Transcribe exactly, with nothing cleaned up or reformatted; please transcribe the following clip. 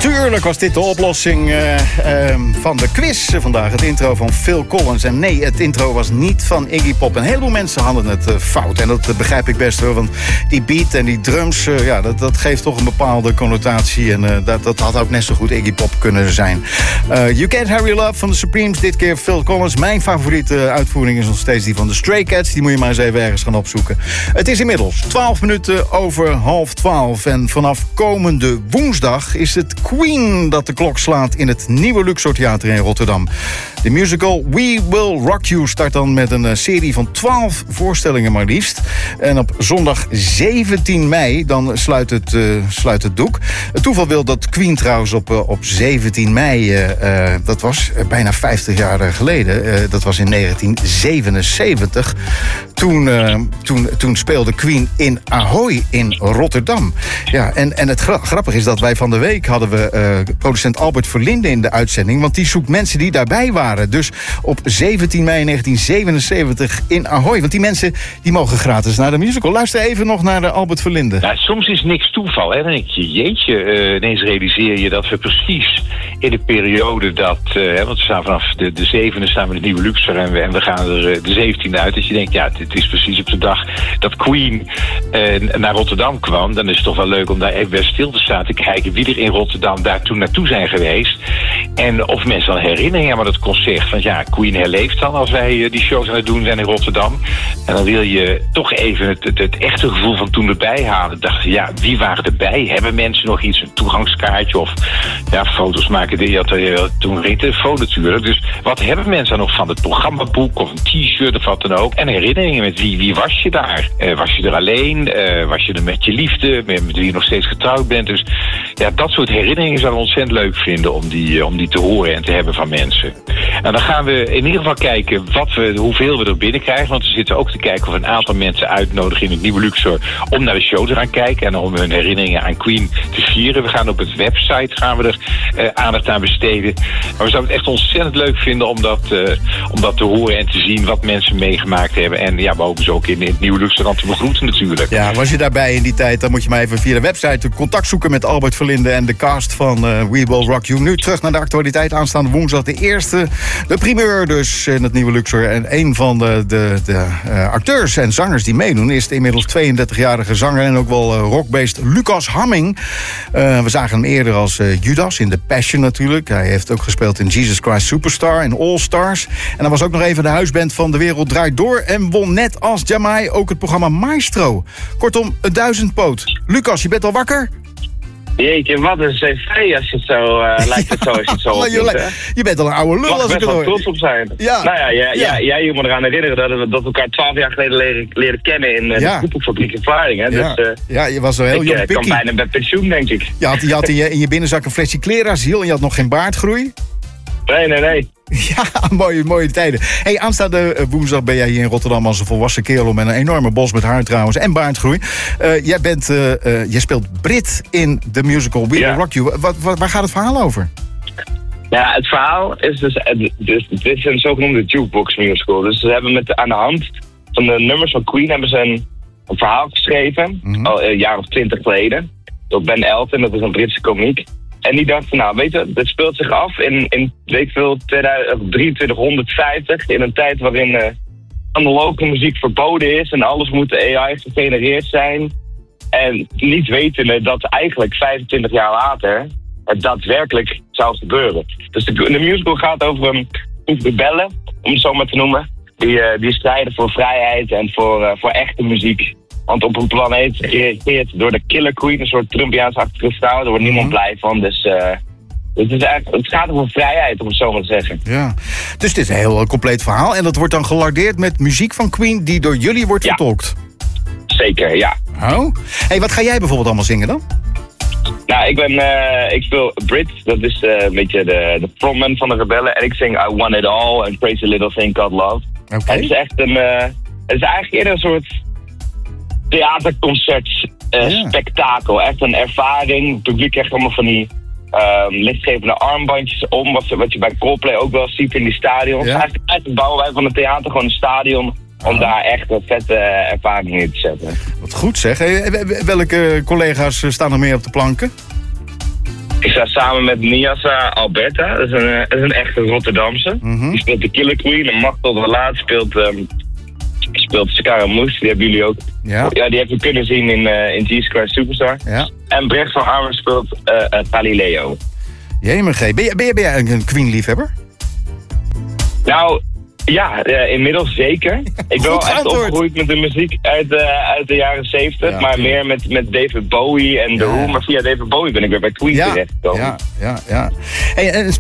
Natuurlijk was dit de oplossing uh, uh, van de quiz vandaag. Het intro van Phil Collins. En nee, het intro was niet van Iggy Pop. Een heleboel mensen hadden het uh, fout. En dat uh, begrijp ik best hoor. Want die beat en die drums, uh, ja, dat, dat geeft toch een bepaalde connotatie. En uh, dat, dat had ook net zo goed Iggy Pop kunnen zijn. Uh, You Can't Hurry Love van de Supremes. Dit keer Phil Collins. Mijn favoriete uitvoering is nog steeds die van de Stray Cats. Die moet je maar eens even ergens gaan opzoeken. Het is inmiddels twaalf minuten over half twaalf. En vanaf komende woensdag is het Queen dat de klok slaat in het nieuwe Luxor Theater in Rotterdam. De musical We Will Rock You start dan met een serie van twaalf voorstellingen maar liefst. En op zondag zeventien mei dan sluit het, uh, sluit het doek. Het toeval wil dat Queen trouwens op, uh, op zeventien mei, uh, uh, dat was uh, bijna vijftig jaar geleden, uh, dat was in negentien zevenenzeventig, toen, uh, toen, toen speelde Queen in Ahoy in Rotterdam. Ja, en, en het gra- grappige is dat wij van de week hadden we uh, producent Albert Verlinde in de uitzending, want die zoekt mensen die daarbij waren. Dus op zeventien mei negentien zevenenzeventig in Ahoy. Want die mensen die mogen gratis naar de musical. Luister even nog naar de Albert Verlinde. Nou, soms is niks toeval. Hè? Dan denk je, jeetje, uh, ineens realiseer je dat we precies in de periode dat, uh, want we staan vanaf de, de zevende staan we in het nieuwe Luxor en we, en we gaan er uh, de zeventiende uit. Dat je denkt, ja, het is precies op de dag dat Queen uh, naar Rotterdam kwam. Dan is het toch wel leuk om daar even bij stil te staan, te kijken wie er in Rotterdam daar toen naartoe zijn geweest. En of mensen dan herinneringen aan dat concert. Want ja, Queen herleeft dan als wij uh, die shows aan het doen zijn in Rotterdam. En dan wil je toch even het, het, het echte gevoel van toen erbij halen. Dacht ja, wie waren erbij? Hebben mensen nog iets, een toegangskaartje of ja, foto's maken? Die had uh, toen geen telefoon natuurlijk. Dus wat hebben mensen dan nog van het programmaboek of een t-shirt of wat dan ook? En herinneringen met wie, wie was je daar? Uh, was je er alleen? Uh, was je er met je liefde? Met, met wie je nog steeds getrouwd bent? Dus ja, dat soort herinneringen zouden we ontzettend leuk vinden om die, uh, om die te horen en te hebben van mensen. En dan gaan we in ieder geval kijken wat we, hoeveel we er binnenkrijgen. Want we zitten ook te kijken of we een aantal mensen uitnodigen in het nieuwe Luxor om naar de show te gaan kijken en om hun herinneringen aan Queen te vieren. We gaan op het website gaan we er uh, aandacht aan besteden. Maar we zouden het echt ontzettend leuk vinden om dat, uh, om dat te horen en te zien wat mensen meegemaakt hebben. En ja, we hopen ze ook in, in het nieuwe Luxor te begroeten natuurlijk. Ja, was je daarbij in die tijd, dan moet je maar even via de website contact zoeken met Albert Verlinde en de cast van uh, We Will Rock You. Nu terug naar de actualiteit. Aanstaande woensdag de eerste, de primeur dus in het nieuwe Luxor. En een van de, de, de uh, acteurs en zangers die meedoen is de inmiddels tweeëndertigjarige zanger en ook wel uh, rockbeest Lucas Hamming. Uh, we zagen hem eerder als uh, Judas in The Passion natuurlijk. Hij heeft ook gespeeld in Jesus Christ Superstar en All Stars. En hij was ook nog even de huisband van De Wereld Draait Door en won net als Jamai ook het programma Maestro. Kortom, een duizendpoot. Lucas, je bent al wakker? Jeetje, wat een cv als je het zo uh, lijkt het zo als je het zo opdoet, hè? Je bent al een oude lul Mag als ik het het hoor. trots op zijn. Ja. Nou ja, ja, ja. ja jij je moet eraan herinneren dat we, dat we elkaar twaalf jaar geleden leren, leren kennen in uh, ja. de koepelfabriek in Vlaardingen. Ja. Dus, uh, ja, je was wel heel ik jong uh, kan bijna met pensioen, denk ik. Je had, je had in, je, in je binnenzak een flesje Clerasiel en je had nog geen baardgroei. Nee, nee, nee. Ja, mooie, mooie tijden. Hey, aanstaande uh, woensdag ben jij hier in Rotterdam als een volwassen kerel met een enorme bos met haar trouwens en baardgroei. Uh, jij, bent, uh, uh, jij speelt Brit in de musical We ja. Will Rock You. Wat, wat, waar gaat het verhaal over? Ja, het verhaal is dus, dus dit is een zogenoemde jukebox musical. Dus ze hebben met aan de hand van de nummers van Queen hebben ze een, een verhaal geschreven, mm-hmm. al een jaar of twintig geleden, door Ben Elton, dat is een Britse komiek. En die dacht van, nou, weet je, dit speelt zich af in, in weet ik veel, drieëntwintighonderdvijftig, in een tijd waarin uh, analoge muziek verboden is en alles moet A I gegenereerd zijn. En niet wetende dat eigenlijk vijfentwintig jaar later het daadwerkelijk zou gebeuren. Dus de, de musical gaat over een groep rebellen, om het zo maar te noemen, die, uh, die strijden voor vrijheid en voor, uh, voor echte muziek. Want op een planeet geregeerd door de Killer Queen, een soort Trumpiaans-achtige vrouw, daar wordt niemand blij van. Dus uh, het, is eigenlijk, het gaat over vrijheid, om het zo maar te zeggen. Ja, dus het is een heel compleet verhaal. En dat wordt dan gelardeerd met muziek van Queen die door jullie wordt ja. vertolkt. Zeker, ja. Oh. Hey, wat ga jij bijvoorbeeld allemaal zingen dan? Nou, ik ben, uh, ik speel Brit, dat is uh, een beetje de, de frontman van de rebellen. En ik zing I Want It All and Crazy Little Thing Called Love. Oké. Okay. Het is echt een, uh, het is eigenlijk eerder een soort theaterconcert, uh, ja. spektakel. Echt een ervaring. Het publiek krijgt allemaal van die um, lichtgevende armbandjes om, wat, wat je bij Coldplay ook wel ziet in die stadions. Ja. Eigenlijk, eigenlijk bouwen wij van het theater gewoon een stadion om daar echt een vette uh, ervaring in te zetten. Wat goed zeg. Hey, welke collega's staan er meer op de planken? Ik sta samen met Niasa Alberta, dat is een, dat is een echte Rotterdamse. Mm-hmm. Die speelt de Killer Queen en Machtel de Laat speelt, um, speelt Scaramouche, die hebben jullie ook. Ja. Ja, die hebben we kunnen zien in, uh, in G-Square Superstar. Ja. En Brecht van Armen speelt uh, uh, Galileo. Jemig, ben, je, ben, je, ben jij een Queen-liefhebber? Nou, ja, uh, inmiddels zeker. Ik ben wel echt antwoord. opgegroeid met de muziek uit, uh, uit de jaren zeventig, Ja, maar tuurlijk. meer met, met David Bowie en The Ja. Who. Maar via David Bowie ben ik weer bij Queen Ja, terechtgekomen. ja, ja, ja. Hey, en